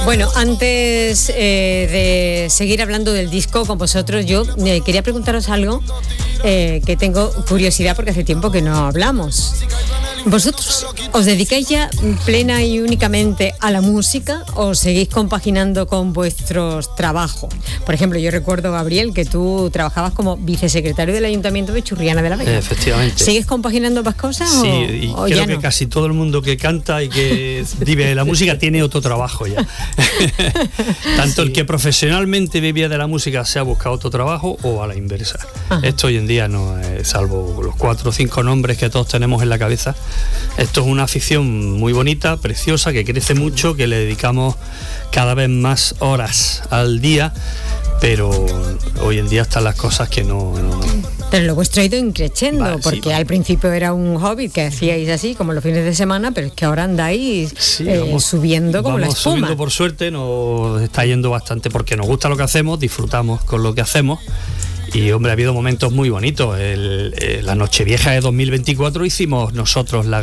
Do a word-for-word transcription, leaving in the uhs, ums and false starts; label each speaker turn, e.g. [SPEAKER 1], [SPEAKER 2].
[SPEAKER 1] Bueno, antes eh, de seguir hablando del disco con vosotros, yo eh, quería preguntaros algo eh, que tengo curiosidad porque hace tiempo que no hablamos. ¿Vosotros os dedicáis ya plena y únicamente a la música o seguís compaginando con vuestros trabajos? Por ejemplo, yo recuerdo, Gabriel, que tú trabajabas como vicesecretario del Ayuntamiento de Churriana de la Vega.
[SPEAKER 2] Efectivamente.
[SPEAKER 1] ¿Sigues compaginando ambas cosas?
[SPEAKER 2] Sí,
[SPEAKER 1] o,
[SPEAKER 2] y
[SPEAKER 1] o
[SPEAKER 2] creo
[SPEAKER 1] ya
[SPEAKER 2] que
[SPEAKER 1] no?
[SPEAKER 2] casi todo el mundo que canta y que vive de la música tiene otro trabajo ya. Tanto sí. El que profesionalmente vivía de la música se ha buscado otro trabajo o a la inversa. Ajá. Esto hoy en día no es, salvo los cuatro o cinco nombres que todos tenemos en la cabeza, esto es una afición muy bonita, preciosa, que crece mucho, que le dedicamos cada vez más horas al día, pero hoy en día están las cosas que no... no, no.
[SPEAKER 1] Pero lo vuestro ha ido increciendo, vale, porque sí, al principio era un hobby que hacíais así, como los fines de semana, pero es que ahora andáis sí, eh, vamos, subiendo como
[SPEAKER 2] vamos
[SPEAKER 1] la espuma.
[SPEAKER 2] Subiendo, por suerte, nos está yendo bastante porque nos gusta lo que hacemos, disfrutamos con lo que hacemos. Y hombre, ha habido momentos muy bonitos. El, el, la Nochevieja de dos mil veinticuatro hicimos nosotros la